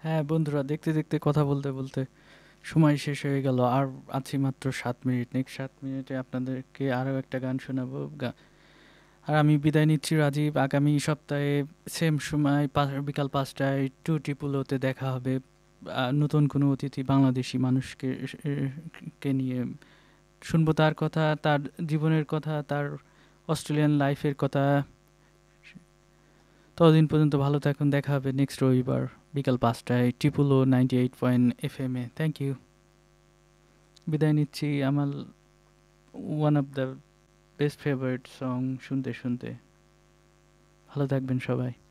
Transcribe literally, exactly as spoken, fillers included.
হ্যাঁ বন্ধুরা, দেখতে দেখতে কথা বলতে বলতে সময় শেষ হয়ে গেল। আর আছি মাত্র সাত মিনিট। নেক্সট সাত মিনিটে আপনাদেরকে আরও একটা গান শোনাবো। গা- আর আমি বিদায় নিচ্ছি রাজীব। আগামী সপ্তাহে সেম সময় পা- বিকাল পাঁচটায় টু টিপুলোতে দেখা হবে। আহ, নতুন কোনো অতিথি বাংলাদেশি মানুষকে এ- কে নিয়ে শুনবো তার কথা, তার জীবনের কথা, তার অস্ট্রেলিয়ান লাইফের কথা। ততদিন পর্যন্ত ভালো থাকুন। দেখা হবে নেক্সট রবিবার বিকাল পাঁচটায় টিপুলো ninety eight point F M A. Thank you. বিদায় নিচ্ছি আমার one of the best favourite song শুনতে শুনতে। ভালো থাকবেন সবাই।